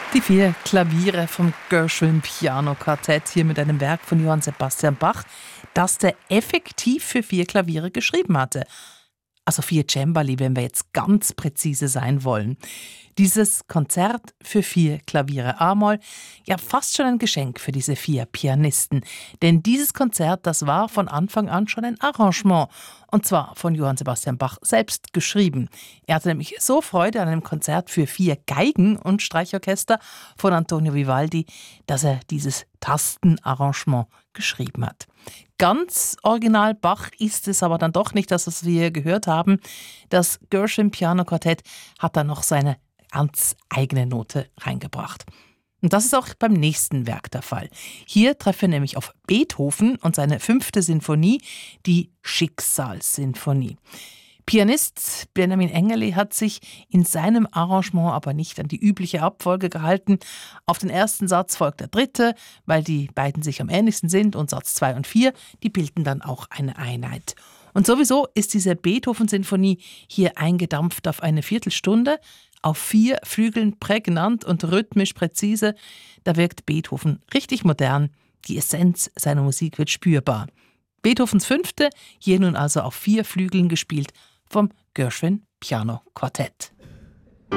Die 4 Klaviere vom Gershwin Piano Quartett hier mit einem Werk von Johann Sebastian Bach, das der effektiv für 4 Klaviere geschrieben hatte. Also 4 Cembali, wenn wir jetzt ganz präzise sein wollen. Dieses Konzert für 4 Klaviere A-Moll, ja fast schon ein Geschenk für diese 4 Pianisten. Denn dieses Konzert, das war von Anfang an schon ein Arrangement. Und zwar von Johann Sebastian Bach selbst geschrieben. Er hatte nämlich so Freude an einem Konzert für 4 Geigen und Streichorchester von Antonio Vivaldi, dass er dieses Tastenarrangement geschrieben hat. Ganz original Bach ist es aber dann doch nicht, das, was wir gehört haben. Das Gershwin Piano Quartett hat da noch seine ganz eigene Note reingebracht. Und das ist auch beim nächsten Werk der Fall. Hier treffen wir nämlich auf Beethoven und seine 5. Sinfonie, die Schicksalssinfonie. Pianist Benjamin Engerli hat sich in seinem Arrangement aber nicht an die übliche Abfolge gehalten. Auf den ersten Satz folgt der 3., weil die beiden sich am ähnlichsten sind, und Satz 2 und 4, die bilden dann auch eine Einheit. Und sowieso ist diese Beethoven-Sinfonie hier eingedampft auf eine Viertelstunde, auf 4 Flügeln prägnant und rhythmisch präzise. Da wirkt Beethoven richtig modern. Die Essenz seiner Musik wird spürbar. Beethovens 5., hier nun also auf 4 Flügeln gespielt vom Gershwin Piano Quartett.